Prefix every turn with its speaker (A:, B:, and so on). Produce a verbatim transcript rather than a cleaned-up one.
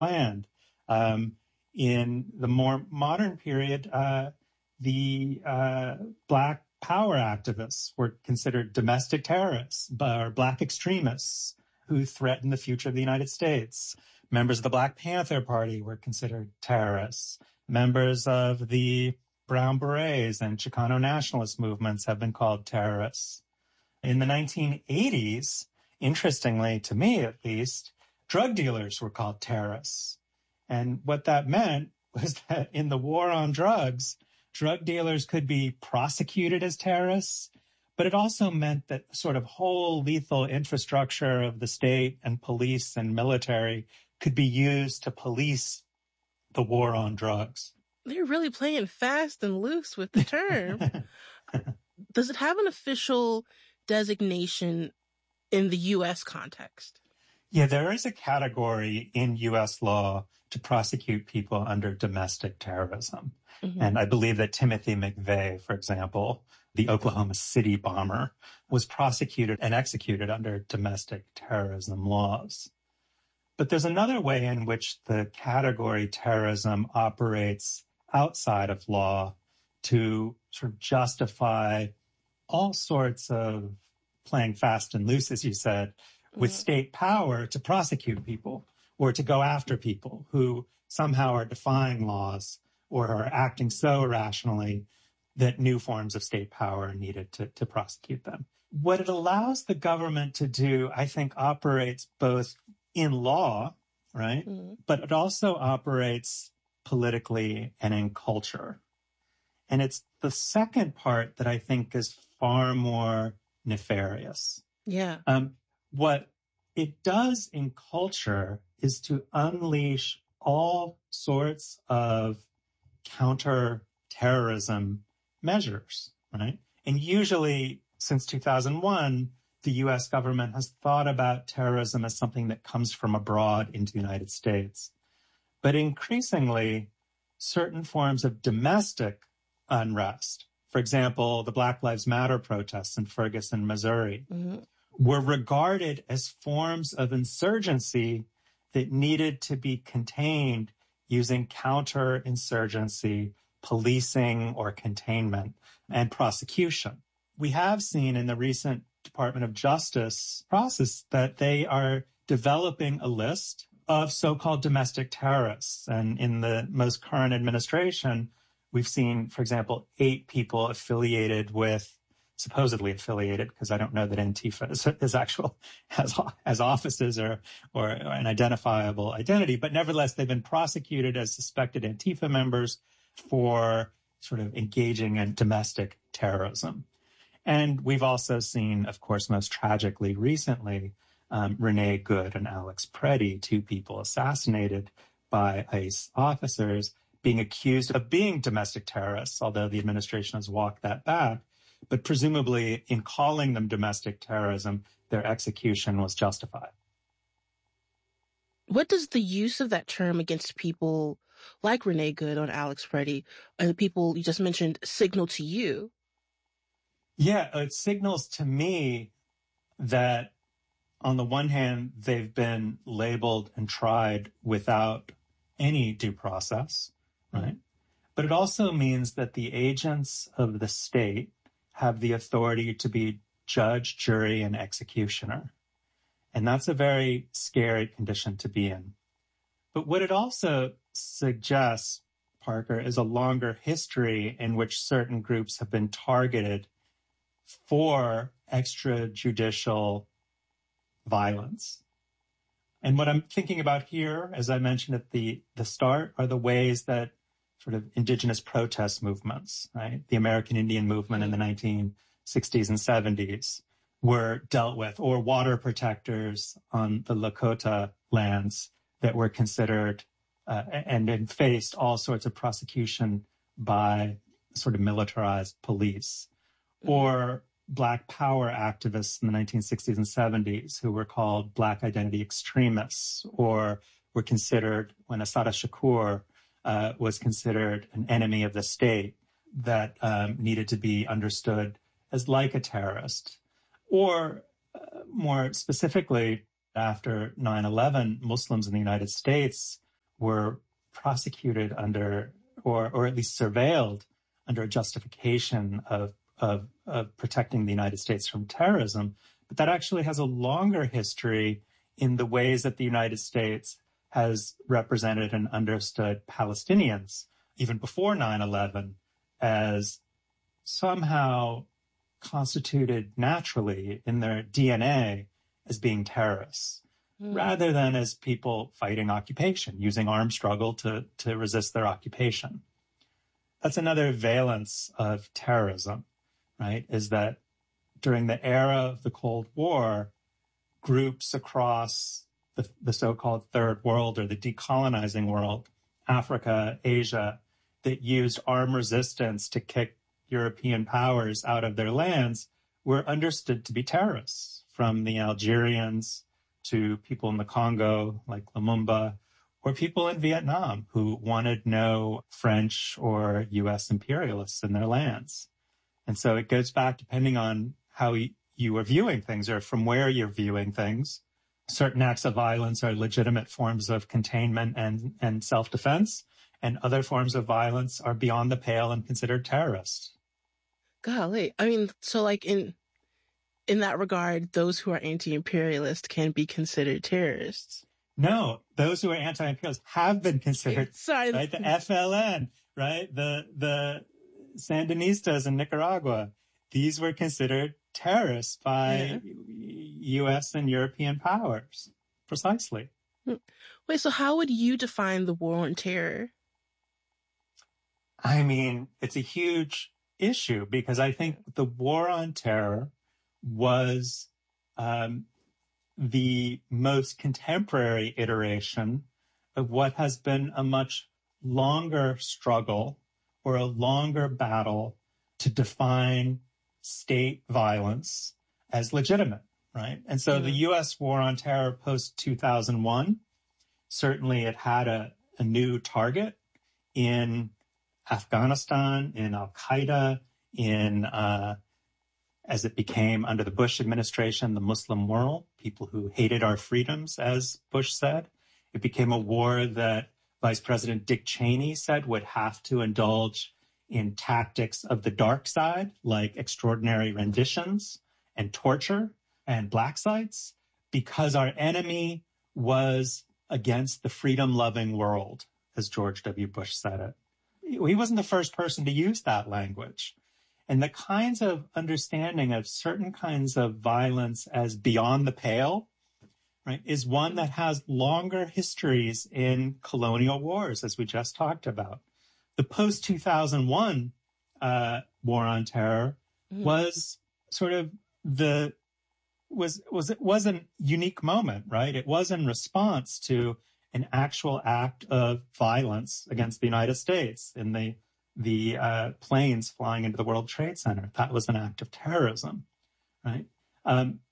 A: land. Um, in the more modern period, uh, the uh, Black power activists were considered domestic terrorists or Black extremists who threatened the future of the United States. Members of the Black Panther Party were considered terrorists. Members of the Brown Berets and Chicano nationalist movements have been called terrorists. In the nineteen eighties, interestingly, to me at least, drug dealers were called terrorists. And what that meant was that in the war on drugs, drug dealers could be prosecuted as terrorists, but it also meant that sort of whole lethal infrastructure of the state and police and military could be used to police the war on drugs.
B: They're really playing fast and loose with the term. Does it have an official designation in the U S context?
A: Yeah, there is a category in U S law to prosecute people under domestic terrorism. Mm-hmm. And I believe that Timothy McVeigh, for example, the Oklahoma City bomber, was prosecuted and executed under domestic terrorism laws. But there's another way in which the category terrorism operates outside of law to sort of justify all sorts of playing fast and loose, as you said, with state power to prosecute people or to go after people who somehow are defying laws or are acting so irrationally that new forms of state power are needed to, to prosecute them. What it allows the government to do, I think, operates both in law, right? Mm-hmm. But it also operates politically and in culture. And it's the second part that I think is far more nefarious.
B: Yeah.
A: Um, what it does in culture is to unleash all sorts of counter-terrorism measures, right? And usually, since two thousand one, the U S government has thought about terrorism as something that comes from abroad into the United States. But increasingly, certain forms of domestic unrest, for example, the Black Lives Matter protests in Ferguson, Missouri, mm-hmm. were regarded as forms of insurgency that needed to be contained using counterinsurgency, policing or containment, and prosecution. We have seen in the recent Department of Justice process that they are developing a list of so-called domestic terrorists. And in the most current administration, we've seen, for example, eight people affiliated with, supposedly affiliated, because I don't know that Antifa is, is actual, has, has offices or, or an identifiable identity, but nevertheless, they've been prosecuted as suspected Antifa members for sort of engaging in domestic terrorism. And we've also seen, of course, most tragically recently, um, Renee Good and Alex Preddy, two people assassinated by ICE officers, being accused of being domestic terrorists, although the administration has walked that back. But presumably, in calling them domestic terrorism, their execution was justified.
B: What does the use of that term against people like Renee Good and Alex Preddy, and the people you just mentioned, signal to you?
A: Yeah, it signals to me that, on the one hand, they've been labeled and tried without any due process, right? But it also means that the agents of the state have the authority to be judge, jury, and executioner. And that's a very scary condition to be in. But what it also suggests, Parker, is a longer history in which certain groups have been targeted for extrajudicial violence. And what I'm thinking about here, as I mentioned at the, the start, are the ways that sort of indigenous protest movements, right? The American Indian movement in the nineteen sixties and seventies were dealt with, or water protectors on the Lakota lands that were considered uh, and, and faced all sorts of prosecution by sort of militarized police. Or Black power activists in the nineteen sixties and seventies who were called Black identity extremists, or were considered, when Assata Shakur uh, was considered an enemy of the state that um, needed to be understood as like a terrorist. Or uh, more specifically, after nine eleven, Muslims in the United States were prosecuted under, or or at least surveilled under a justification of, of, of protecting the United States from terrorism. But that actually has a longer history in the ways that the United States has represented and understood Palestinians, even before nine eleven, as somehow constituted naturally in their D N A as being terrorists, mm. rather than as people fighting occupation, using armed struggle to, to resist their occupation. That's another valence of terrorism, right? Is that during the era of the Cold War, groups across the, the so-called third world or the decolonizing world, Africa, Asia, that used armed resistance to kick European powers out of their lands were understood to be terrorists, from the Algerians to people in the Congo like Lumumba, or people in Vietnam who wanted no French or U S imperialists in their lands. And so it goes back, depending on how you are viewing things or from where you're viewing things. Certain acts of violence are legitimate forms of containment and, and self-defense, and other forms of violence are beyond the pale and considered terrorist.
B: Golly. I mean, so like in in that regard, those who are anti-imperialist can be considered terrorists.
A: No, those who are anti-imperialist have been considered,
B: Sorry.
A: right? The F L N, right? The, the Sandinistas in Nicaragua, these were considered terrorists by yeah. U S and European powers. Precisely.
B: Wait, so how would you define the war on terror?
A: I mean, it's a huge issue because I think the war on terror was um, the most contemporary iteration of what has been a much longer struggle or a longer battle to define state violence as legitimate, right? And so mm-hmm. the U S war on terror post two thousand one, certainly it had a, a new target in Afghanistan, in Al-Qaeda, in, uh, as it became under the Bush administration, the Muslim world, people who hated our freedoms, as Bush said. It became a war that Vice President Dick Cheney said would have to indulge in tactics of the dark side, like extraordinary renditions and torture and black sites, because our enemy was against the freedom-loving world, as George W. Bush said it. He wasn't the first person to use that language. And the kinds of understanding of certain kinds of violence as beyond the pale, right, is one that has longer histories in colonial wars, as we just talked about. The post two thousand one uh, war on terror mm. was sort of the was was it was a unique moment, right? It was in response to an actual act of violence against the United States in the the uh, planes flying into the World Trade Center. That was an act of terrorism, right? Um,